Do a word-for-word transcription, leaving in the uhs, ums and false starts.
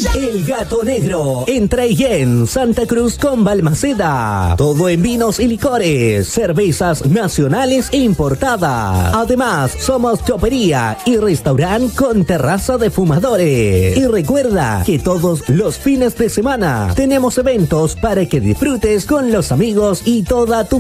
El Gato Negro, en Traillén, Santa Cruz con Balmaceda. Todo en vinos y licores, cervezas nacionales e importadas. Además, somos chopería y restaurante con terraza de fumadores. Y recuerda que todos los fines de semana tenemos eventos para que disfrutes con los amigos y toda tu